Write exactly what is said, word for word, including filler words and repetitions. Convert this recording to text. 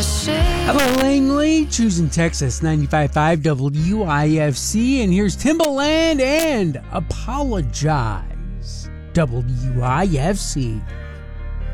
Hello, Langley, choosing Texas ninety-five point five W I F C, and here's Timbaland and Apologize, W I F C.